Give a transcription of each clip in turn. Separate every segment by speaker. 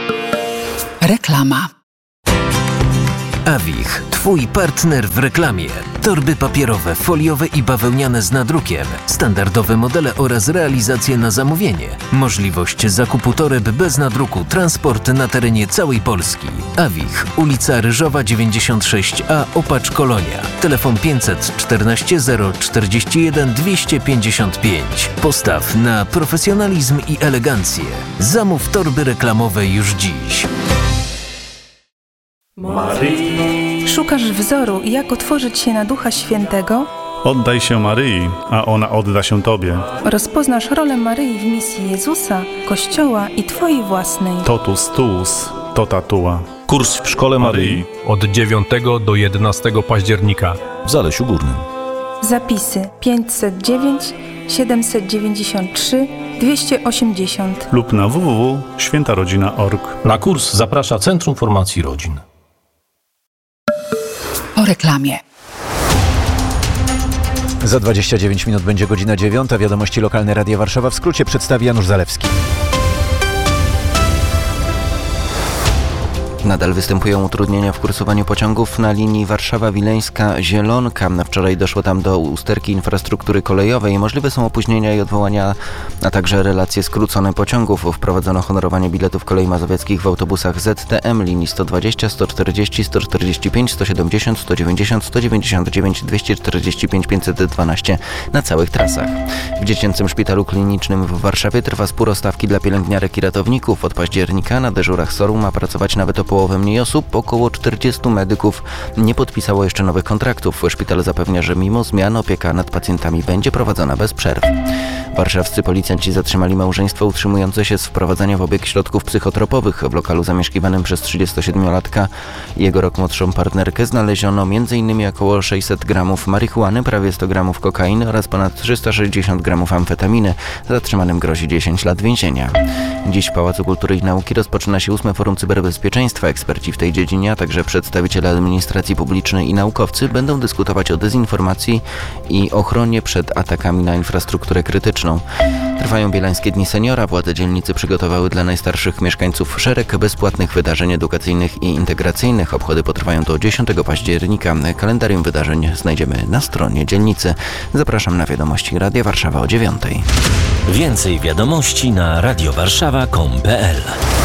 Speaker 1: Reklama.
Speaker 2: Avich, twój partner w reklamie. Torby papierowe, foliowe i bawełniane z nadrukiem, standardowe modele oraz realizacje na zamówienie. Możliwość zakupu toreb bez nadruku, transport na terenie całej Polski. Avich, ulica Ryżowa 96A, Opacz, Kolonia. Telefon 514 041 255. Postaw na profesjonalizm i elegancję. Zamów torby reklamowe już dziś.
Speaker 3: Maryi.
Speaker 4: Szukasz wzoru, jak otworzyć się na Ducha Świętego?
Speaker 3: Oddaj się Maryi, a ona odda się Tobie.
Speaker 4: Rozpoznasz rolę Maryi w misji Jezusa, Kościoła i Twojej własnej.
Speaker 3: Totus tuus, tota tua.
Speaker 5: Kurs w Szkole Maryi od 9 do 11 października
Speaker 6: w Zalesiu Górnym.
Speaker 4: Zapisy 509 793 280
Speaker 3: lub na www.świętarodzina.org.
Speaker 5: Na kurs zaprasza Centrum Formacji Rodzin.
Speaker 1: Po reklamie.
Speaker 6: Za 29 minut będzie godzina 9. Wiadomości lokalne Radia Warszawa. W skrócie przedstawi Janusz Zalewski.
Speaker 7: Nadal występują utrudnienia w kursowaniu pociągów na linii Warszawa-Wileńska-Zielonka. Wczoraj doszło tam do usterki infrastruktury kolejowej. Możliwe są opóźnienia i odwołania, a także relacje skrócone pociągów. Wprowadzono honorowanie biletów kolei mazowieckich w autobusach ZTM linii 120, 140, 145, 170, 190, 199, 245, 512 na całych trasach. W Dziecięcym Szpitalu Klinicznym w Warszawie trwa spór o stawki dla pielęgniarek i ratowników. Od października na dyżurach SOR-u ma pracować nawet o połowę mniej osób. Około 40 medyków nie podpisało jeszcze nowych kontraktów. Szpital zapewnia, że mimo zmian opieka nad pacjentami będzie prowadzona bez przerw. Warszawscy policjanci zatrzymali małżeństwo utrzymujące się z wprowadzania w obieg środków psychotropowych. W lokalu zamieszkiwanym przez 37-latka i jego rok młodszą partnerkę znaleziono m.in. około 600 gramów marihuany, prawie 100 gramów kokainy oraz ponad 360 gramów amfetaminy. Zatrzymanym grozi 10 lat więzienia. Dziś w Pałacu Kultury i Nauki rozpoczyna się 8. Forum Cyberbezpieczeństwa. Eksperci w tej dziedzinie, a także przedstawiciele administracji publicznej i naukowcy będą dyskutować o dezinformacji i ochronie przed atakami na infrastrukturę krytyczną. Trwają Bielańskie Dni Seniora. Władze dzielnicy przygotowały dla najstarszych mieszkańców szereg bezpłatnych wydarzeń edukacyjnych i integracyjnych. Obchody potrwają do 10 października. Kalendarium wydarzeń znajdziemy na stronie dzielnicy. Zapraszam na wiadomości Radia Warszawa o 9.
Speaker 2: Więcej wiadomości na radiowarszawa.com.pl.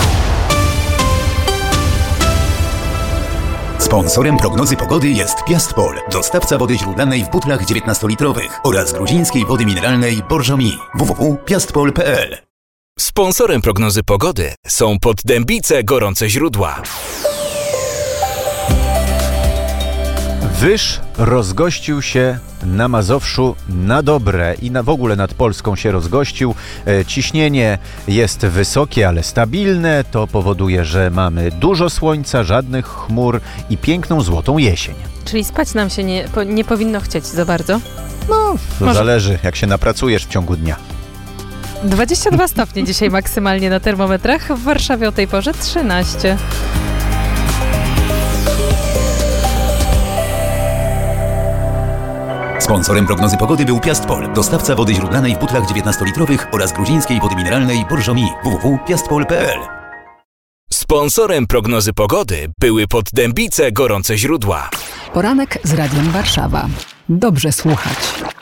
Speaker 8: Sponsorem prognozy pogody jest Piastpol, dostawca wody źródlanej w butlach 19-litrowych oraz gruzińskiej wody mineralnej Borżomi. www.piastpol.pl.
Speaker 9: Sponsorem prognozy pogody są Poddębice Gorące Źródła.
Speaker 6: Wyż rozgościł się na Mazowszu na dobre i w ogóle nad Polską się rozgościł. Ciśnienie jest wysokie, ale stabilne. To powoduje, że mamy dużo słońca, żadnych chmur i piękną złotą jesień.
Speaker 10: Czyli spać nam się nie powinno chcieć za bardzo?
Speaker 6: No, to zależy, jak się napracujesz w ciągu dnia.
Speaker 10: 22 stopnie dzisiaj maksymalnie na termometrach. W Warszawie o tej porze 13.
Speaker 8: Sponsorem prognozy pogody był Piastpol, dostawca wody źródlanej w butlach 19-litrowych oraz gruzińskiej wody mineralnej Borżomi. www.piastpol.pl.
Speaker 9: Sponsorem prognozy pogody były Poddębice Gorące Źródła.
Speaker 1: Poranek z Radiem Warszawa. Dobrze słuchać.